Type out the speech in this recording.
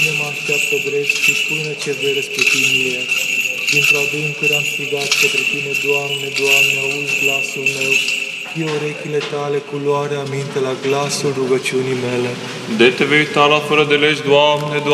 mine mă așteaptă drept și până ce vei răsplăti mie. Dintr-o adâncuri am strigat către Tine, Doamne, Doamne, auzi glasul meu. Fie urechile Tale cu luare aminte la glasul rugăciunii mele. De te vei uita la fără de legi, Doamne, Doamne,